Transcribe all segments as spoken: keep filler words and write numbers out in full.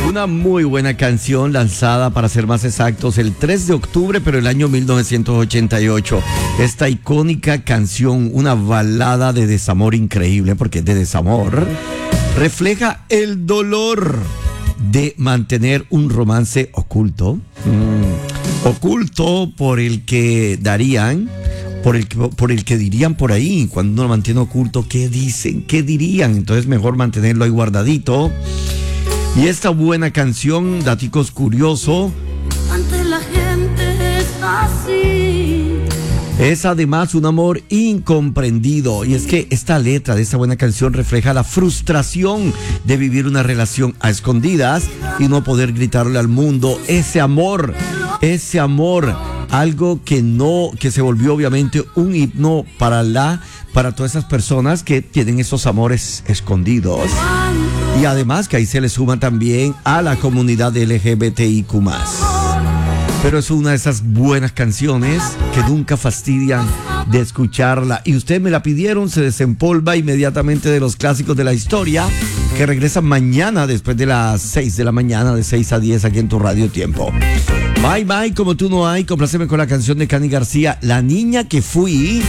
Una muy buena canción lanzada, para ser más exactos, el tres de octubre, pero el año mil novecientos ochenta y ocho. Esta icónica canción, una balada de desamor increíble, porque de desamor, refleja el dolor de mantener un romance oculto, mm, oculto por el que darían, por el que, por el que dirían por ahí, cuando uno lo mantiene oculto, ¿qué dicen? ¿Qué dirían? Entonces mejor mantenerlo ahí guardadito. Y esta buena canción, daticos curioso, ante la gente es así. Es además un amor incomprendido. Y es que esta letra de esta buena canción refleja la frustración de vivir una relación a escondidas y no poder gritarle al mundo ese amor, ese amor, algo que no, que se volvió obviamente un himno para la, para todas esas personas que tienen esos amores escondidos. Y además que ahí se le suma también a la comunidad L G B T I Q más. Pero es una de esas buenas canciones que nunca fastidian de escucharla. Y ustedes me la pidieron, se desempolva inmediatamente de los clásicos de la historia, que regresan mañana después de las seis de la mañana, de seis a diez aquí en tu Radio Tiempo. Bye bye, como tú no hay, compláceme con la canción de Cani García, La Niña que Fui.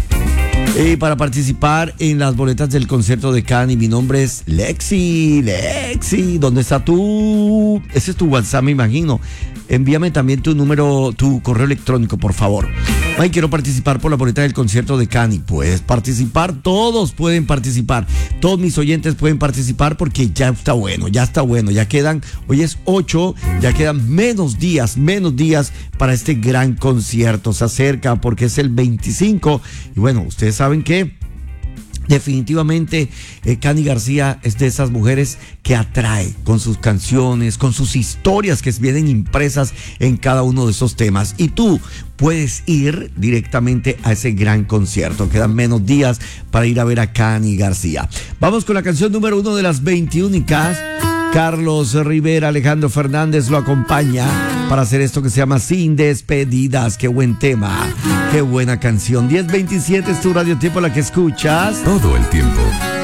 Eh, para participar en las boletas del concierto de Cani, mi nombre es Lexi, Lexi, ¿dónde está tú? Ese es tu WhatsApp, me imagino. Envíame también tu número, tu correo electrónico, por favor. Ay, quiero participar por la boleta del concierto de Cani. Puedes participar, todos pueden participar. Todos mis oyentes pueden participar porque ya está bueno, ya está bueno. Ya quedan, hoy es ocho, ya quedan menos días, menos días para este gran concierto. Se acerca porque es el veinticinco. Y bueno, ustedes saben que definitivamente eh, Cani García es de esas mujeres que atrae con sus canciones, con sus historias que vienen impresas en cada uno de esos temas. Y tú puedes ir directamente a ese gran concierto. Quedan menos días para ir a ver a Cani García. Vamos con la canción número uno de las veintiúnicas. Carlos Rivera, Alejandro Fernández lo acompaña para hacer esto que se llama Sin Despedidas. Qué buen tema, qué buena canción. diez veintisiete es tu Radio Tiempo, la que escuchas todo el tiempo.